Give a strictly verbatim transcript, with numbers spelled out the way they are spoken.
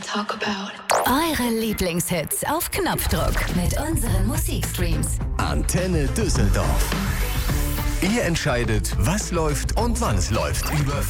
talk about. Eure Lieblingshits auf Knopfdruck mit unseren Musikstreams. Antenne Düsseldorf. Ihr entscheidet, was läuft und wann es läuft. Über